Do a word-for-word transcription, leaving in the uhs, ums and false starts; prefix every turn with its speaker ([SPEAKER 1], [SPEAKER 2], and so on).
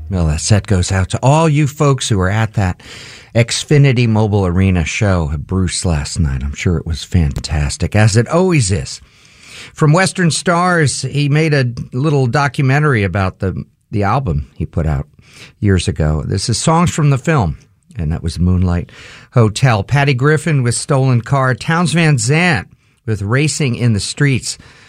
[SPEAKER 1] Well, that set goes out to all you folks who were at that Xfinity Mobile Arena show at Bruce last night. I'm sure it was fantastic, as it always is. From Western Stars, he made a little documentary about the, the album he put out years ago. This is songs from the film, and that was Moonlight Hotel. Patty Griffin with Stolen Car. Townes Van Zandt with Racing in the Streets.